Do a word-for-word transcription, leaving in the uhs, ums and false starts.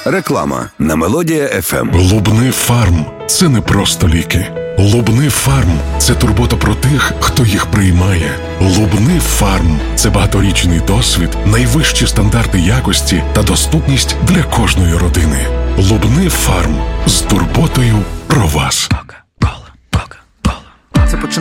Реклама на Мелодія еф ем. Лубни Фарм – це не просто ліки. Лубни Фарм – це турбота про тих, хто їх приймає. Лубни Фарм – це багаторічний досвід, найвищі стандарти якості та доступність для кожної родини. Лубни Фарм – з турботою про вас.